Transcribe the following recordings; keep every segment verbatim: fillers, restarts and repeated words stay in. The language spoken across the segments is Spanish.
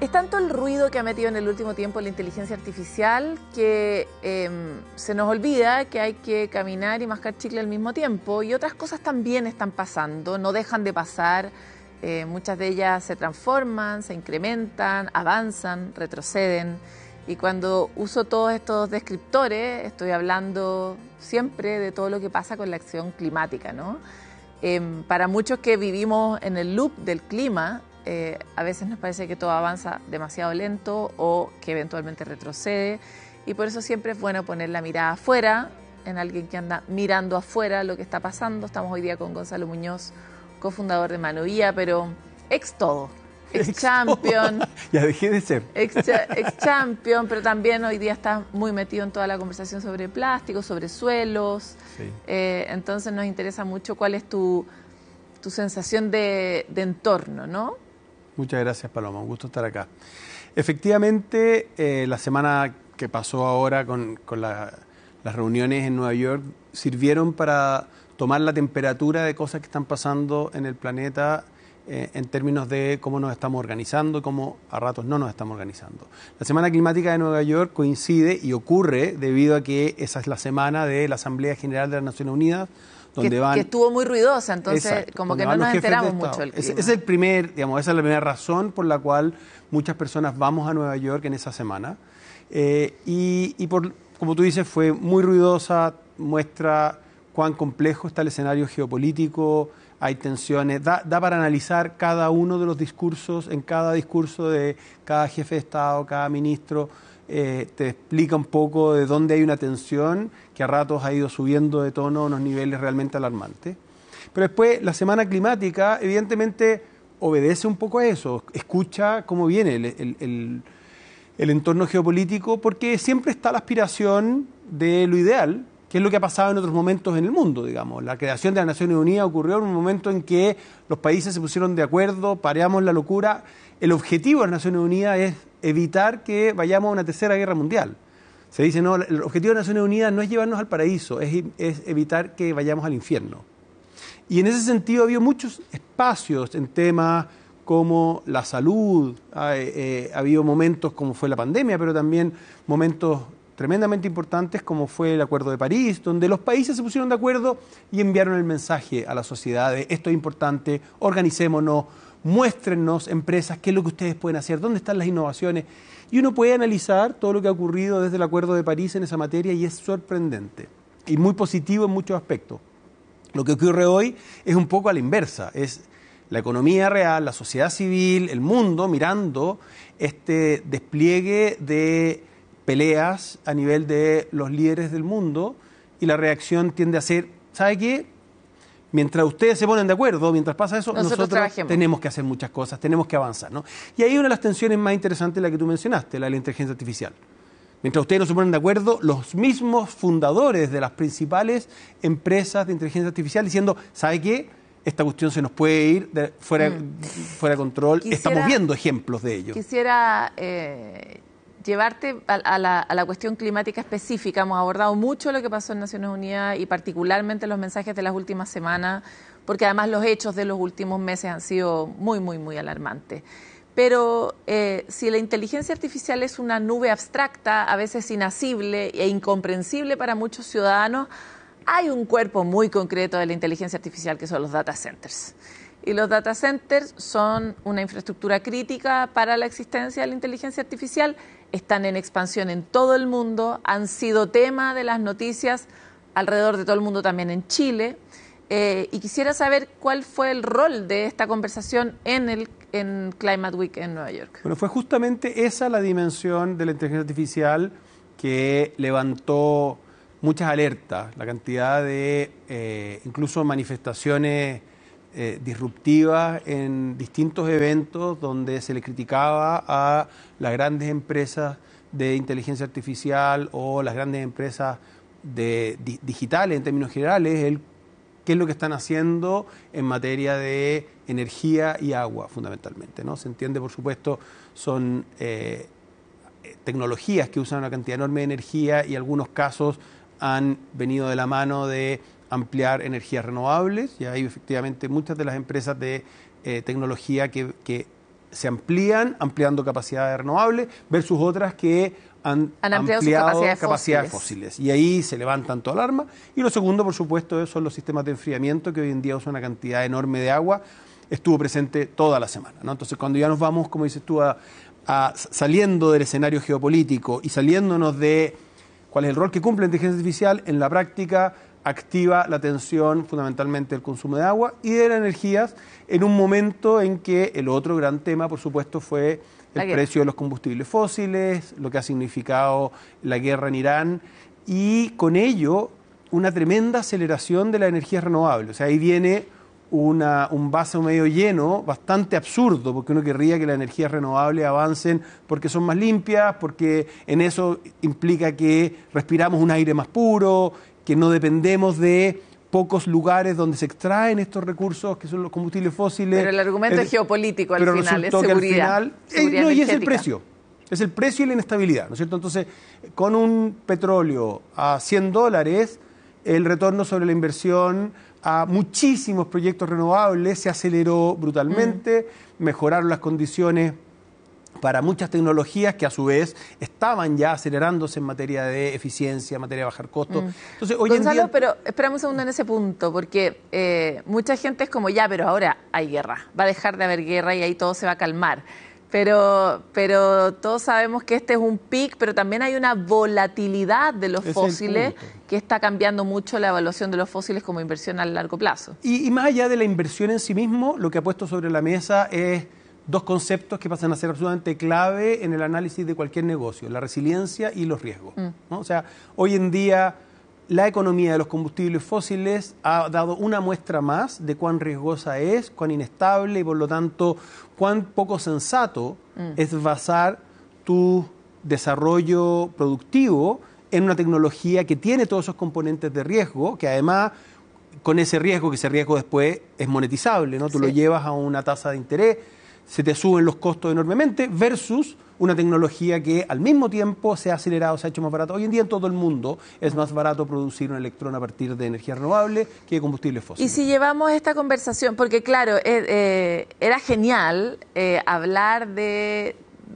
Es tanto el ruido que ha metido en el último tiempo la inteligencia artificial que eh, se nos olvida que hay que caminar y mascar chicle al mismo tiempo, y otras cosas también están pasando, no dejan de pasar. Eh, muchas de ellas se transforman, se incrementan, avanzan, retroceden. Y cuando uso todos estos descriptores, estoy hablando siempre de todo lo que pasa con la acción climática, ¿no? Eh, para muchos que vivimos en el loop del clima, eh, a veces nos parece que todo avanza demasiado lento o que eventualmente retrocede. Y por eso siempre es bueno poner la mirada afuera, en alguien que anda mirando afuera lo que está pasando. Estamos hoy día con Gonzalo Muñoz, cofundador de Manovía, pero ex todo. Ex-champion. Ya dejé de ser. Ex-champion, pero también hoy día está muy metido en toda la conversación sobre plástico, sobre suelos. Sí. Eh, entonces nos interesa mucho cuál es tu, tu sensación de, de entorno, ¿no? Muchas gracias, Paloma. Un gusto estar acá. Efectivamente, eh, la semana que pasó ahora con, con la, las reuniones en Nueva York sirvieron para tomar la temperatura de cosas que están pasando en el planeta eh, en términos de cómo nos estamos organizando y cómo a ratos no nos estamos organizando. La Semana Climática de Nueva York coincide y ocurre debido a que esa es la semana de la Asamblea General de las Naciones Unidas, donde que, van... que estuvo muy ruidosa, entonces Exacto, como que van no los nos jefes de enteramos Estado. mucho del clima. Ese, ese es el primer, digamos, esa es la primera razón por la cual muchas personas vamos a Nueva York en esa semana. Eh, y y por, como tú dices, fue muy ruidosa, muestra cuán complejo está el escenario geopolítico, hay tensiones, da, da para analizar cada uno de los discursos, en cada discurso de cada jefe de Estado, cada ministro, eh, te explica un poco de dónde hay una tensión que a ratos ha ido subiendo de tono a unos niveles realmente alarmantes. Pero después, la Semana Climática, evidentemente, obedece un poco a eso, escucha cómo viene el, el, el, el entorno geopolítico, porque siempre está la aspiración de lo ideal, que es lo que ha pasado en otros momentos en el mundo, digamos. La creación de las Naciones Unidas ocurrió en un momento en que los países se pusieron de acuerdo, pareamos la locura. El objetivo de las Naciones Unidas es evitar que vayamos a una tercera guerra mundial. Se dice, no, el objetivo de las Naciones Unidas no es llevarnos al paraíso, es, es evitar que vayamos al infierno. Y en ese sentido ha habido muchos espacios en temas como la salud, ha, eh, ha habido momentos como fue la pandemia, pero también momentos tremendamente importantes como fue el Acuerdo de París, donde los países se pusieron de acuerdo y enviaron el mensaje a la sociedad de esto es importante, organicémonos, muéstrennos empresas qué es lo que ustedes pueden hacer, dónde están las innovaciones. Y uno puede analizar todo lo que ha ocurrido desde el Acuerdo de París en esa materia y es sorprendente y muy positivo en muchos aspectos. Lo que ocurre hoy es un poco a la inversa, es la economía real, la sociedad civil, el mundo mirando este despliegue de peleas a nivel de los líderes del mundo y la reacción tiende a ser, ¿sabe qué? Mientras ustedes se ponen de acuerdo, mientras pasa eso, nosotros, nosotros tenemos que hacer muchas cosas, tenemos que avanzar, ¿no? Y ahí una de las tensiones más interesantes, la que tú mencionaste, la de la inteligencia artificial. Mientras ustedes no se ponen de acuerdo, los mismos fundadores de las principales empresas de inteligencia artificial diciendo, ¿sabe qué? Esta cuestión se nos puede ir de, fuera, mm. fuera de control. Quisiera, Estamos viendo ejemplos de ello. Quisiera eh, llevarte a, a, la, a la cuestión climática específica. Hemos abordado mucho lo que pasó en Naciones Unidas y particularmente los mensajes de las últimas semanas, porque además los hechos de los últimos meses han sido muy, muy, muy alarmantes. Pero eh, si la inteligencia artificial es una nube abstracta, a veces inasible e incomprensible para muchos ciudadanos, hay un cuerpo muy concreto de la inteligencia artificial que son los data centers. Y los data centers son una infraestructura crítica para la existencia de la inteligencia artificial, están en expansión en todo el mundo, han sido tema de las noticias alrededor de todo el mundo, también en Chile. Eh, y quisiera saber cuál fue el rol de esta conversación en el en Climate Week en Nueva York. Bueno, fue justamente esa la dimensión de la inteligencia artificial que levantó muchas alertas, la cantidad de eh, incluso manifestaciones eh, disruptivas en distintos eventos donde se le criticaba a las grandes empresas de inteligencia artificial o las grandes empresas de, di, digitales en términos generales, el qué es lo que están haciendo en materia de energía y agua, fundamentalmente, ¿no? Se entiende, por supuesto, son eh, tecnologías que usan una cantidad enorme de energía y en algunos casos han venido de la mano de ampliar energías renovables, y hay efectivamente muchas de las empresas de eh, tecnología que, que se amplían, ampliando capacidad de renovables, versus otras que han, han ampliado, ampliado capacidades, capacidades fósiles. fósiles. Y ahí se levantan toda alarma. Y lo segundo, por supuesto, son los sistemas de enfriamiento, que hoy en día usan una cantidad enorme de agua. Estuvo presente toda la semana, ¿no? Entonces, cuando ya nos vamos, como dices tú, a, a, saliendo del escenario geopolítico y saliéndonos de cuál es el rol que cumple la inteligencia artificial, en la práctica activa la tensión fundamentalmente del consumo de agua y de las energías en un momento en que el otro gran tema, por supuesto, fue el precio de los combustibles fósiles, lo que ha significado la guerra en Irán y con ello una tremenda aceleración de las energías renovables. O sea, ahí viene una, un vaso medio lleno bastante absurdo, porque uno querría que las energías renovables avancen porque son más limpias, porque en eso implica que respiramos un aire más puro, que no dependemos de pocos lugares donde se extraen estos recursos que son los combustibles fósiles. Pero el argumento es, es geopolítico al pero final, es seguridad. seguridad, Que al final, seguridad eh, no, y es el precio. Es el precio y la inestabilidad, ¿no es cierto? Entonces, con un petróleo a cien dólares, el retorno sobre la inversión a muchísimos proyectos renovables se aceleró brutalmente, mm. mejoraron las condiciones para muchas tecnologías que a su vez estaban ya acelerándose en materia de eficiencia, en materia de bajar costos. Mm. Entonces, hoy Gonzalo, en día... pero esperamos un segundo en ese punto, porque eh, mucha gente es como, ya, pero ahora hay guerra, va a dejar de haber guerra y ahí todo se va a calmar. Pero, pero todos sabemos que este es un pic, pero también hay una volatilidad de los es fósiles que está cambiando mucho la evaluación de los fósiles como inversión a largo plazo. Y, y más allá de la inversión en sí mismo, lo que ha puesto sobre la mesa es dos conceptos que pasan a ser absolutamente clave en el análisis de cualquier negocio, la resiliencia y los riesgos, mm. ¿no? O sea, hoy en día la economía de los combustibles fósiles ha dado una muestra más de cuán riesgosa es, cuán inestable y por lo tanto cuán poco sensato mm. es basar tu desarrollo productivo en una tecnología que tiene todos esos componentes de riesgo, que además con ese riesgo, que ese riesgo después es monetizable, ¿no? Tú sí. lo llevas a una tasa de interés, se te suben los costos enormemente, versus una tecnología que al mismo tiempo se ha acelerado, se ha hecho más barato. Hoy en día en todo el mundo es más barato producir un electrón a partir de energía renovable que de combustibles fósiles. Y si llevamos esta conversación, porque claro, eh, eh, era genial eh, hablar de,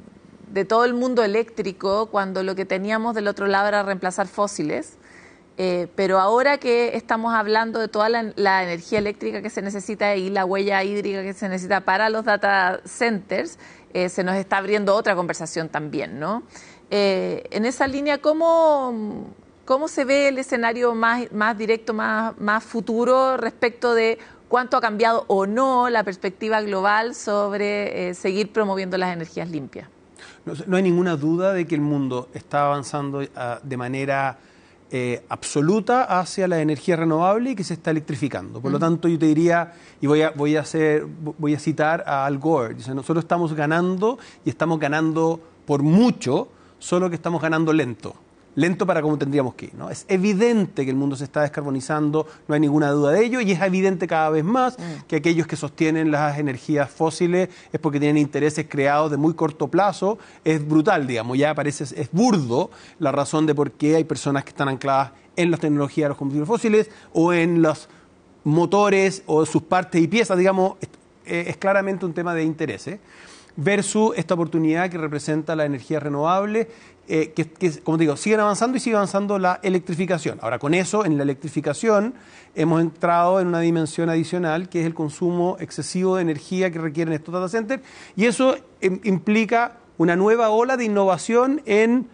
de todo el mundo eléctrico cuando lo que teníamos del otro lado era reemplazar fósiles. Eh, pero ahora que estamos hablando de toda la, la energía eléctrica que se necesita y la huella hídrica que se necesita para los data centers, eh, se nos está abriendo otra conversación también, ¿no? Eh, en esa línea, ¿cómo, cómo se ve el escenario más, más directo, más, más futuro respecto de cuánto ha cambiado o no la perspectiva global sobre eh, seguir promoviendo las energías limpias? No, no hay ninguna duda de que el mundo está avanzando uh, de manera... Eh, absoluta hacia la energía renovable y que se está electrificando. Por mm. lo tanto, yo te diría, y voy a, voy a, hacer, voy a citar a Al Gore, dice, nosotros estamos ganando y estamos ganando por mucho, solo que estamos ganando lento. Lento para como tendríamos que ir, ¿no? Es evidente que el mundo se está descarbonizando, no hay ninguna duda de ello, y es evidente cada vez más mm. que aquellos que sostienen las energías fósiles es porque tienen intereses creados de muy corto plazo. Es brutal, digamos, ya parece, es burdo la razón de por qué hay personas que están ancladas en las tecnologías de los combustibles fósiles o en los motores o sus partes y piezas, digamos, es, es claramente un tema de intereses. Versus esta oportunidad que representa la energía renovable, eh, que, que, como digo, siguen avanzando y sigue avanzando la electrificación. Ahora, con eso, en la electrificación, hemos entrado en una dimensión adicional, que es el consumo excesivo de energía que requieren estos data centers, y eso eh, implica una nueva ola de innovación en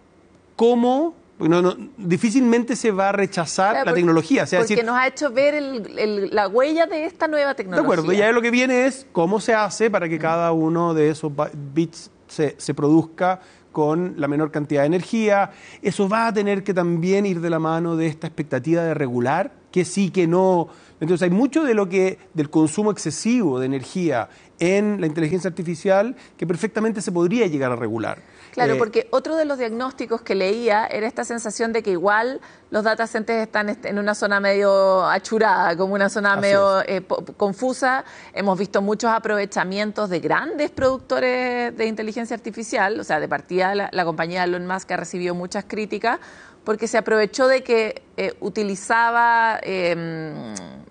cómo... No, no, difícilmente se va a rechazar claro, la porque, tecnología. O sea, porque decir, nos ha hecho ver el, el, la huella de esta nueva tecnología. De acuerdo, ya lo que viene es cómo se hace para que cada uno de esos bits se, se produzca con la menor cantidad de energía. Eso va a tener que también ir de la mano de esta expectativa de regular, que sí, que no. Entonces hay mucho de lo que del consumo excesivo de energía en la inteligencia artificial que perfectamente se podría llegar a regular. Claro, eh, porque otro de los diagnósticos que leía era esta sensación de que igual los data centers están en una zona medio achurada, como una zona medio eh, confusa. Hemos visto muchos aprovechamientos de grandes productores de inteligencia artificial, o sea, de partida la, la compañía Elon Musk ha recibido muchas críticas porque se aprovechó de que eh, utilizaba... Eh,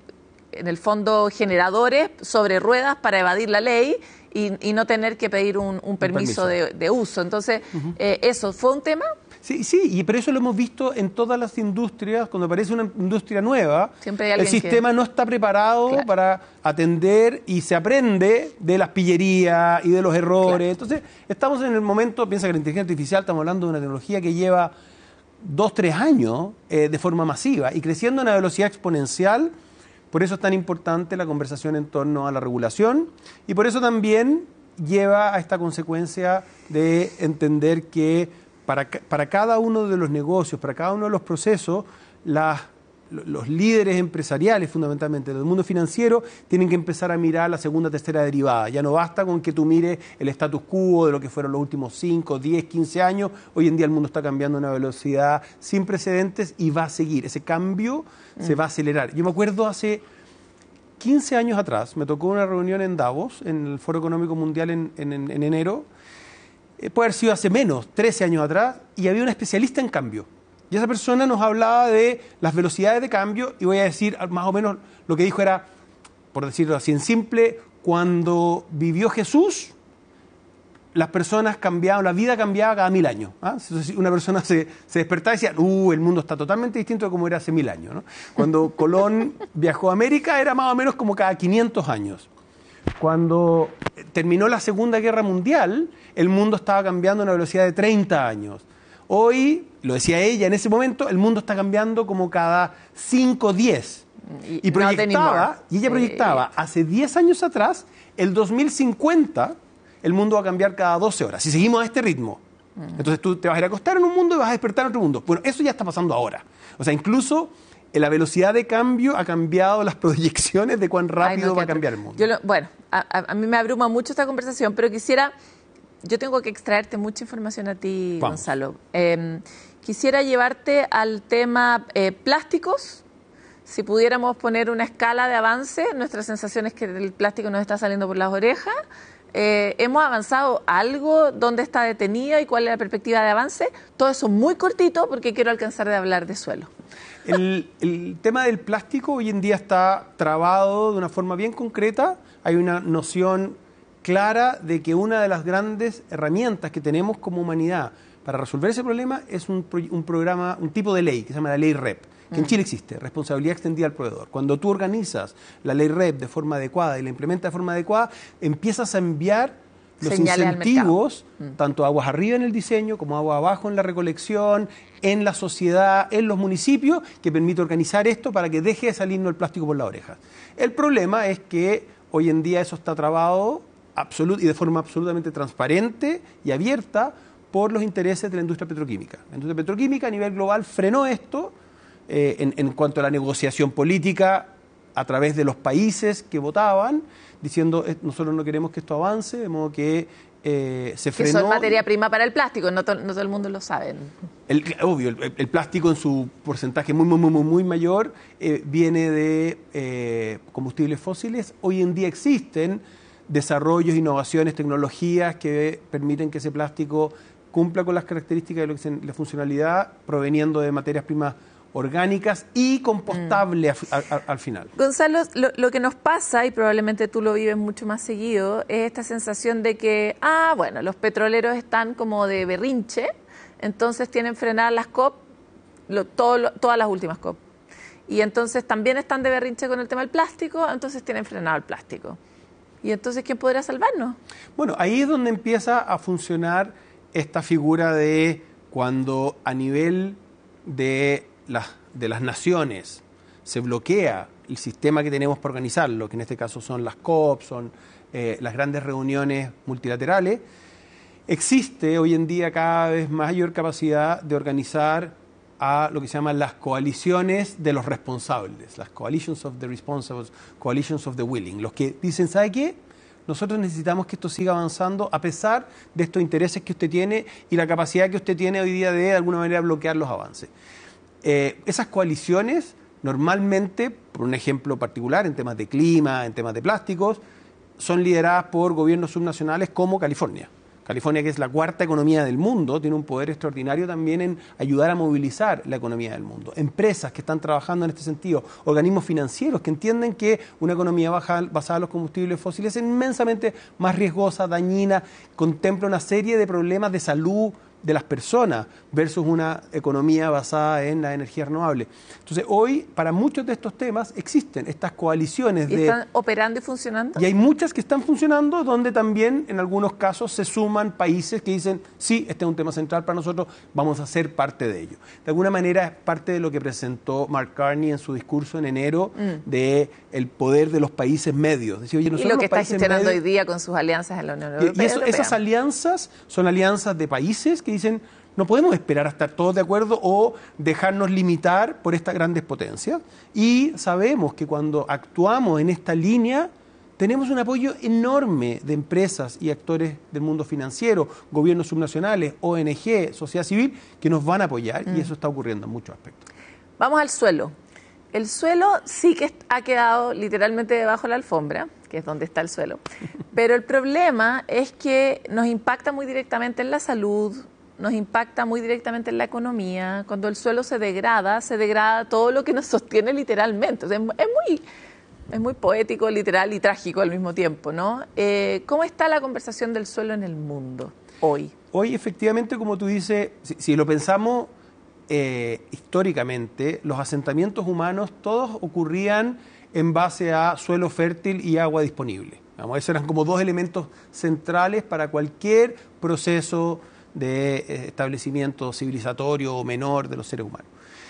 en el fondo, generadores sobre ruedas para evadir la ley y, y no tener que pedir un, un permiso, permiso. De, de uso. Entonces, uh-huh. eh, ¿eso fue un tema? Sí, sí, y pero eso lo hemos visto en todas las industrias. Cuando aparece una industria nueva, el sistema que... no está preparado claro. para atender y se aprende de las pillerías y de los errores. Claro. Entonces, estamos en el momento, piensa que la inteligencia artificial, estamos hablando de una tecnología que lleva dos, tres años eh, de forma masiva y creciendo a una velocidad exponencial. Por eso es tan importante la conversación en torno a la regulación y por eso también lleva a esta consecuencia de entender que Para, para cada uno de los negocios, para cada uno de los procesos, las, los líderes empresariales, fundamentalmente del mundo financiero, tienen que empezar a mirar la segunda, tercera derivada. Ya no basta con que tú mires el status quo de lo que fueron los últimos cinco, diez, quince años. Hoy en día el mundo está cambiando a una velocidad sin precedentes y va a seguir. Ese cambio mm. se va a acelerar. Yo me acuerdo hace quince años atrás, me tocó una reunión en Davos, en el Foro Económico Mundial en, en, en enero. Puede haber sido hace menos, trece años atrás, y había una especialista en cambio. Y esa persona nos hablaba de las velocidades de cambio, y voy a decir más o menos lo que dijo era, por decirlo así en simple, cuando vivió Jesús, las personas cambiaban, la vida cambiaba cada mil años. ¿ah? Entonces, una persona se, se despertaba y decía, uh, el mundo está totalmente distinto de como era hace mil años. ¿no? Cuando Colón viajó a América, era más o menos como cada quinientos años. Cuando terminó la Segunda Guerra Mundial, el mundo estaba cambiando a una velocidad de treinta años. Hoy, lo decía ella en ese momento, el mundo está cambiando como cada cinco, diez. Y, y proyectaba, y ella proyectaba, sí. hace diez años atrás, el dos mil cincuenta, el mundo va a cambiar cada doce horas. Si seguimos a este ritmo. Entonces tú te vas a ir a acostar en un mundo y vas a despertar en otro mundo. Bueno, eso ya está pasando ahora. O sea, incluso la velocidad de cambio ha cambiado las proyecciones de cuán rápido Ay, no, va a cambiar el mundo. Yo lo, bueno, a, a mí me abruma mucho esta conversación, pero quisiera, yo tengo que extraerte mucha información a ti, Vamos. Gonzalo. Eh, quisiera llevarte al tema eh, plásticos. Si pudiéramos poner una escala de avance, nuestra sensación es que el plástico nos está saliendo por las orejas. Eh, ¿Hemos avanzado algo? ¿Dónde está detenida y cuál es la perspectiva de avance? Todo eso muy cortito porque quiero alcanzar de hablar de suelo. El, el tema del plástico hoy en día está trabado de una forma bien concreta. Hay una noción clara de que una de las grandes herramientas que tenemos como humanidad para resolver ese problema es un, un programa, un tipo de ley que se llama la ley R E P, que en Chile existe, responsabilidad extendida al proveedor. Cuando tú organizas la ley R E P de forma adecuada y la implementas de forma adecuada, empiezas a enviar los Señales incentivos, tanto aguas arriba en el diseño como aguas abajo en la recolección, en la sociedad, en los municipios, que permite organizar esto para que deje de salirnos el plástico por la oreja. El problema es que hoy en día eso está trabado absolut- y de forma absolutamente transparente y abierta por los intereses de la industria petroquímica. La industria petroquímica a nivel global frenó esto eh, en, en cuanto a la negociación política a través de los países que votaban, diciendo eh, nosotros no queremos que esto avance, de modo que eh, se frenó. Eso es materia prima para el plástico, no, to- no todo el mundo lo sabe. El, obvio, el, el plástico en su porcentaje muy, muy, muy, muy mayor eh, viene de eh, combustibles fósiles. Hoy en día existen desarrollos, innovaciones, tecnologías que permiten que ese plástico cumpla con las características de lo que es la funcionalidad, proveniendo de materias primas orgánicas y compostable mm. a, a, al final. Gonzalo, lo, lo que nos pasa, y probablemente tú lo vives mucho más seguido, es esta sensación de que, ah, bueno, los petroleros están como de berrinche, entonces tienen frenadas las C O P, lo, todo, lo, todas las últimas C O P. Y entonces también están de berrinche con el tema del plástico, entonces tienen frenado el plástico. ¿Y entonces quién podrá salvarnos? Bueno, ahí es donde empieza a funcionar esta figura de cuando a nivel de las, de las naciones se bloquea el sistema que tenemos para organizarlo, que en este caso son las C O P, son eh, las grandes reuniones multilaterales, existe hoy en día cada vez mayor capacidad de organizar a lo que se llaman las coaliciones de los responsables, las coalitions of the responsible, coalitions of the willing, los que dicen, ¿sabe qué? Nosotros necesitamos que esto siga avanzando a pesar de estos intereses que usted tiene y la capacidad que usted tiene hoy día de, de alguna manera, bloquear los avances. Eh, esas coaliciones, normalmente, por un ejemplo particular, en temas de clima, en temas de plásticos, son lideradas por gobiernos subnacionales como California. California, que es la cuarta economía del mundo, tiene un poder extraordinario también en ayudar a movilizar la economía del mundo. Empresas que están trabajando en este sentido, organismos financieros que entienden que una economía baja, basada en los combustibles fósiles es inmensamente más riesgosa, dañina, contempla una serie de problemas de salud de las personas versus una economía basada en la energía renovable. Entonces, hoy, para muchos de estos temas, existen estas coaliciones. ¿Y de, están operando y funcionando? Y hay muchas que están funcionando, donde también, en algunos casos, se suman países que dicen, sí, este es un tema central para nosotros, vamos a ser parte de ello. De alguna manera, es parte de lo que presentó Mark Carney en su discurso en enero, mm. de el poder de los países medios. Es decir, oye, nosotros y lo que los está gestionando medios, hoy día con sus alianzas en la Unión Europea. Y, y eso, esas alianzas son alianzas de países que dicen, no podemos esperar a estar todos de acuerdo o dejarnos limitar por estas grandes potencias. Y sabemos que cuando actuamos en esta línea, tenemos un apoyo enorme de empresas y actores del mundo financiero, gobiernos subnacionales, O N G, sociedad civil, que nos van a apoyar, mm. y eso está ocurriendo en muchos aspectos. Vamos al suelo. El suelo sí que ha quedado literalmente debajo de la alfombra, que es donde está el suelo, pero el problema es que nos impacta muy directamente en la salud, nos impacta muy directamente en la economía. Cuando el suelo se degrada, se degrada todo lo que nos sostiene literalmente. O sea, es muy, es muy poético, literal y trágico al mismo tiempo, ¿no? Eh, ¿Cómo está la conversación del suelo en el mundo hoy? Hoy, efectivamente, como tú dices, si, si lo pensamos eh, históricamente, los asentamientos humanos todos ocurrían en base a suelo fértil y agua disponible. Vamos, esos eran como dos elementos centrales para cualquier proceso de establecimiento civilizatorio o menor de los seres humanos.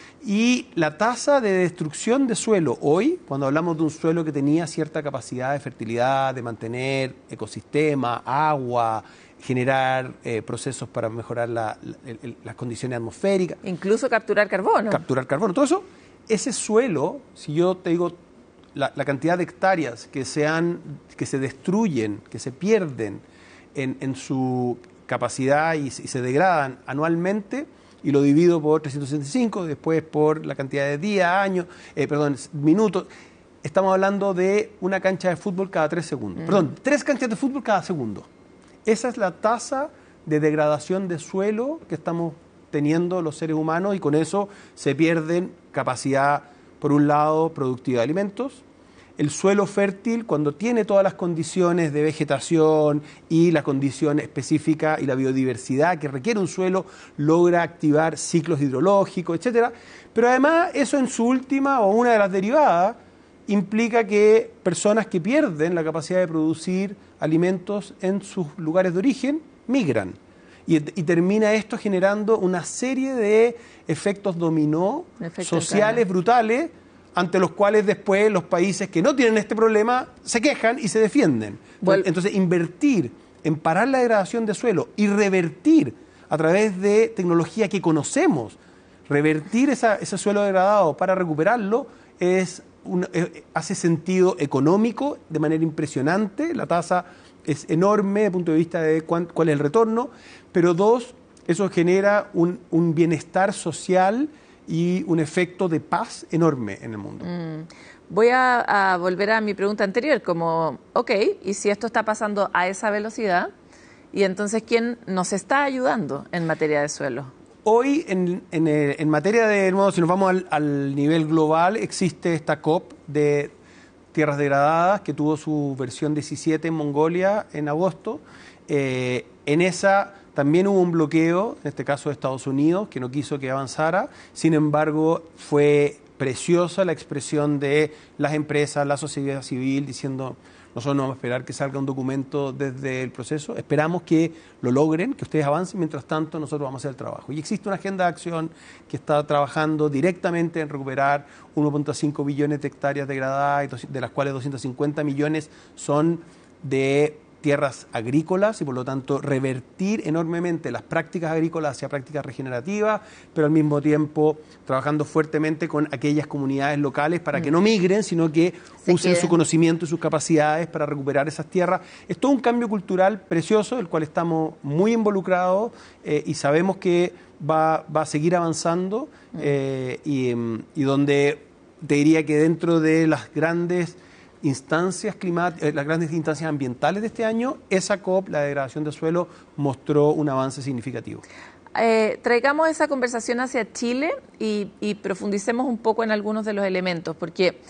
Y la tasa de destrucción de suelo hoy, cuando hablamos de un suelo que tenía cierta capacidad de fertilidad, de mantener ecosistema, agua, generar eh, procesos para mejorar la, la, el, las condiciones atmosféricas. Incluso capturar carbono. Capturar carbono. Todo eso, ese suelo, si yo te digo la, la cantidad de hectáreas que se, han, que se destruyen, que se pierden en, en su capacidad y, y se degradan anualmente, y lo divido por trescientos sesenta y cinco, después por la cantidad de días, años, eh, perdón, minutos. Estamos hablando de una cancha de fútbol cada tres segundos. Mm. Perdón, tres canchas de fútbol cada segundo. Esa es la tasa de degradación de suelo que estamos teniendo los seres humanos, y con eso se pierden capacidad, por un lado, productiva de alimentos. El suelo fértil, cuando tiene todas las condiciones de vegetación y la condición específica y la biodiversidad que requiere un suelo, logra activar ciclos hidrológicos, etcétera. Pero además, eso en su última o una de las derivadas implica que personas que pierden la capacidad de producir alimentos en sus lugares de origen migran. Y, y termina esto generando una serie de efectos dominó Efecto sociales brutales, ante los cuales después los países que no tienen este problema se quejan y se defienden. Bueno, entonces, invertir en parar la degradación de suelo y revertir a través de tecnología que conocemos, revertir esa, ese suelo degradado para recuperarlo, es un, eh, hace sentido económico de manera impresionante. La tasa es enorme desde el punto de vista de cuán, cuál es el retorno, pero dos, eso genera un, un bienestar social y un efecto de paz enorme en el mundo. Mm. Voy a, a volver a mi pregunta anterior, como, ok, y si esto está pasando a esa velocidad, y entonces, ¿quién nos está ayudando en materia de suelo? Hoy, en, en, en materia de, nuevo, si nos vamos al, al nivel global, existe esta COP de tierras degradadas, que tuvo su versión diecisiete en Mongolia en agosto. Eh, en esa también hubo un bloqueo, en este caso de Estados Unidos, que no quiso que avanzara. Sin embargo, fue preciosa la expresión de las empresas, la sociedad civil, diciendo, nosotros no vamos a esperar que salga un documento desde el proceso, esperamos que lo logren, que ustedes avancen, mientras tanto nosotros vamos a hacer el trabajo. Y existe una agenda de acción que está trabajando directamente en recuperar uno punto cinco billones de hectáreas degradadas, de las cuales doscientos cincuenta millones son de tierras agrícolas, y por lo tanto revertir enormemente las prácticas agrícolas hacia prácticas regenerativas, pero al mismo tiempo trabajando fuertemente con aquellas comunidades locales para mm. que no migren, sino que Se usen queden. su conocimiento y sus capacidades para recuperar esas tierras. Es todo un cambio cultural precioso, del cual estamos muy involucrados, eh, y sabemos que va, va a seguir avanzando, mm. eh, y, y donde te diría que dentro de las grandes instancias climáticas, las grandes instancias ambientales de este año, esa COP, la degradación del suelo, mostró un avance significativo. Eh, traigamos esa conversación hacia Chile y, y profundicemos un poco en algunos de los elementos, porque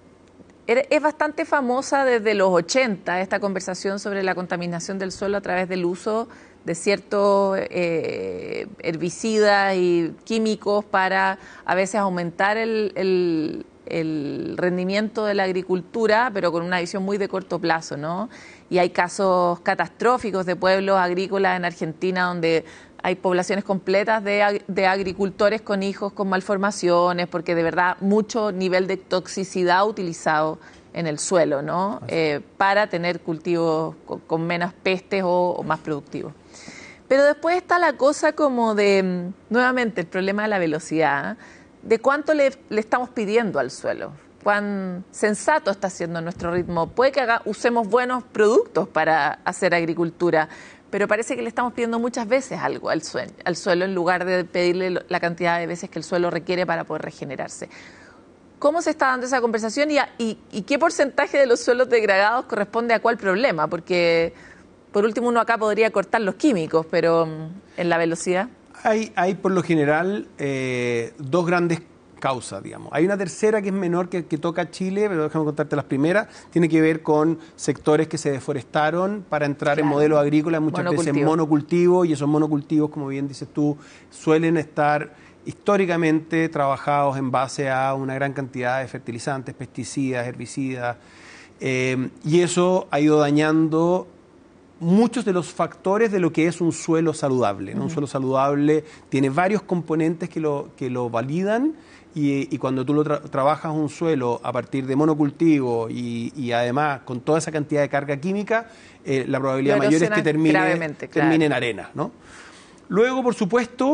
es bastante famosa desde los ochenta esta conversación sobre la contaminación del suelo a través del uso de ciertos eh, herbicidas y químicos para a veces aumentar el, el, el rendimiento de la agricultura, pero con una visión muy de corto plazo, ¿no? Y hay casos catastróficos de pueblos agrícolas en Argentina donde hay poblaciones completas de, de agricultores con hijos con malformaciones, porque de verdad mucho nivel de toxicidad utilizado en el suelo, ¿no? Eh, para tener cultivos con, con menos pestes o, o más productivos. Pero después está la cosa como de, nuevamente, el problema de la velocidad, de cuánto le, le estamos pidiendo al suelo, cuán sensato está siendo nuestro ritmo. Puede que haga, usemos buenos productos para hacer agricultura, pero parece que le estamos pidiendo muchas veces algo al suelo, al suelo en lugar de pedirle la cantidad de veces que el suelo requiere para poder regenerarse. ¿Cómo se está dando esa conversación y, a, y, y qué porcentaje de los suelos degradados corresponde a cuál problema? Porque, por último, uno acá podría cortar los químicos, pero en la velocidad. Hay, hay por lo general, eh, dos grandes causas, digamos. Hay una tercera que es menor que, que toca a Chile, pero déjame contarte las primeras. Tiene que ver con sectores que se deforestaron para entrar claro. en modelos agrícolas, muchas veces en monocultivos, y esos monocultivos, como bien dices tú, suelen estar históricamente trabajados en base a una gran cantidad de fertilizantes, pesticidas, herbicidas, eh, y eso ha ido dañando muchos de los factores de lo que es un suelo saludable, ¿no? Uh-huh. Un suelo saludable tiene varios componentes que lo, que lo validan, y, y cuando tú lo tra- trabajas un suelo a partir de monocultivo y, y además con toda esa cantidad de carga química, eh, la probabilidad mayor es que termine, claro. termine en arena, ¿no? Luego, por supuesto,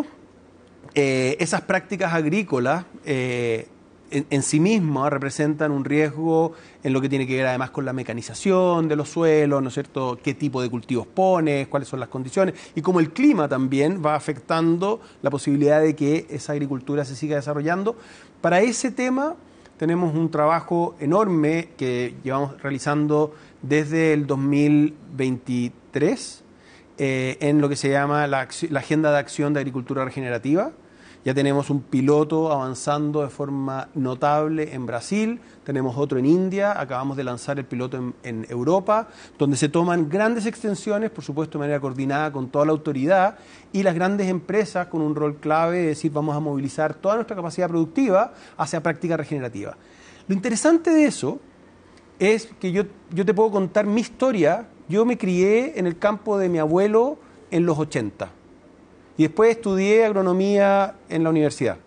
Eh, esas prácticas agrícolas eh, en, en sí mismas representan un riesgo en lo que tiene que ver además con la mecanización de los suelos, ¿no es cierto? Qué tipo de cultivos pones, cuáles son las condiciones y cómo el clima también va afectando la posibilidad de que esa agricultura se siga desarrollando. Para ese tema tenemos un trabajo enorme que llevamos realizando desde el dos mil veintitrés eh, en lo que se llama la, la Agenda de Acción de Agricultura Regenerativa. Ya tenemos un piloto avanzando de forma notable en Brasil, tenemos otro en India, acabamos de lanzar el piloto en, en Europa, donde se toman grandes extensiones, por supuesto de manera coordinada con toda la autoridad, y las grandes empresas con un rol clave, es decir, vamos a movilizar toda nuestra capacidad productiva hacia práctica regenerativa. Lo interesante de eso es que yo, yo te puedo contar mi historia. Yo me crié en el campo de mi abuelo en los ochenta. Y después estudié agronomía en la universidad.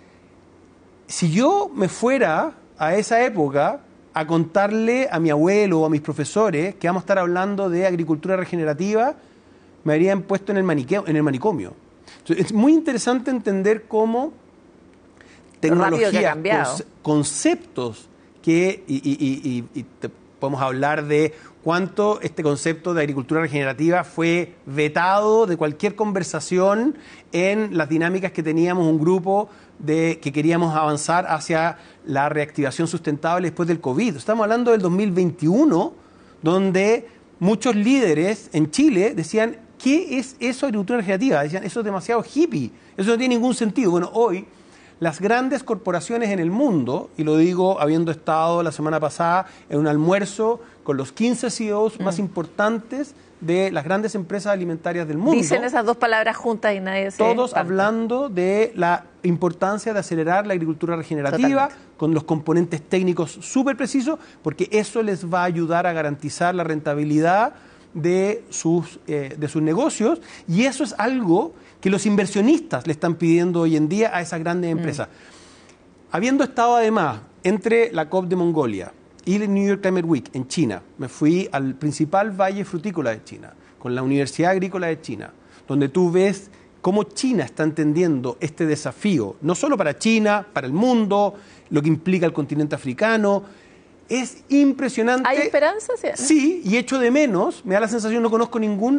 Si yo me fuera a esa época a contarle a mi abuelo o a mis profesores que vamos a estar hablando de agricultura regenerativa, me habrían puesto en el, maniqueo, en el manicomio. Entonces, es muy interesante entender cómo tecnología, conce- conceptos que, y, y, y, y te podemos hablar de cuánto este concepto de agricultura regenerativa fue vetado de cualquier conversación en las dinámicas que teníamos un grupo de que queríamos avanzar hacia la reactivación sustentable después del COVID. Estamos hablando del dos mil veintiuno, donde muchos líderes en Chile decían, ¿qué es eso de agricultura regenerativa? Decían, eso es demasiado hippie, eso no tiene ningún sentido. Bueno, hoy las grandes corporaciones en el mundo, y lo digo habiendo estado la semana pasada en un almuerzo con los quince C E Os mm. más importantes de las grandes empresas alimentarias del mundo. Dicen esas dos palabras juntas y nadie se... Todos hablando de la importancia de acelerar la agricultura regenerativa. Totalmente. Con los componentes técnicos súper precisos, porque eso les va a ayudar a garantizar la rentabilidad de sus, eh, de sus negocios, y eso es algo que los inversionistas le están pidiendo hoy en día a esas grandes empresas. Mm. Habiendo estado además entre la COP de Mongolia y el New York Climate Week en China, me fui al principal valle frutícola de China, con la Universidad Agrícola de China, donde tú ves cómo China está entendiendo este desafío, no solo para China, para el mundo, lo que implica el continente africano. Es impresionante. ¿Hay esperanza? Sí, y echo de menos, me da la sensación, no conozco ningún